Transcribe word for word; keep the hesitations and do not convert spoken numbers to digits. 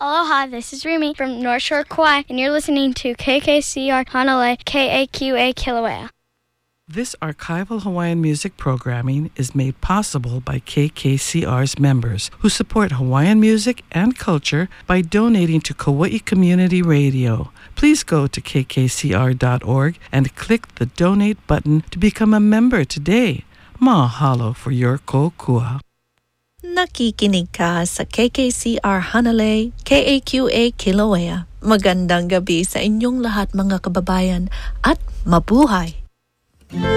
Aloha, this is Remy from North Shore Kauai, and you're listening to K K C R Hanalei, K A Q A Kilauea. This archival Hawaiian music programming is made possible by K K C R's members who support Hawaiian music and culture by donating to Kauai Community Radio. Please go to k k c r dot org and click the donate button to become a member today. Mahalo for your kokua. Nakikinig ka sa K K C R Hanalei, K A Q A Kilauea. Magandang gabi sa inyong lahat mga kababayan at mabuhay!